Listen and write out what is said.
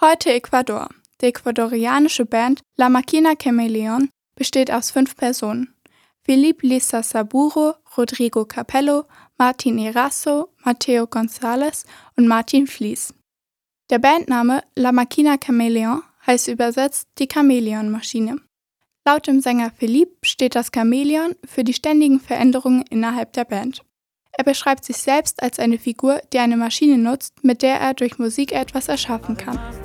Heute Ecuador. Die ecuadorianische Band La Máquina Chameleon besteht aus 5 Personen. Felipe Lizarzáburu, Rodrigo Capello, Martin Erazo, Mateo González und Martin Flies. Der Bandname La Máquina Chameleon heißt übersetzt die Chamäleonmaschine. Laut dem Sänger Felipe steht das Chamäleon für die ständigen Veränderungen innerhalb der Band. Er beschreibt sich selbst als eine Figur, die eine Maschine nutzt, mit der er durch Musik etwas erschaffen kann.